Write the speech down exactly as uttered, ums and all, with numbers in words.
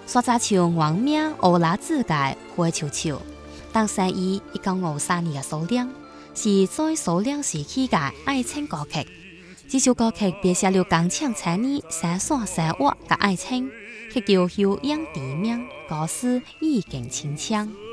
所在像王名欧拉之界花球球，当生意一九五三年嘅数量，是在数量时期嘅爱情歌曲。这首歌曲编写了钢枪产业闪闪闪活嘅爱情，曲调有影地名，歌词意境清腔。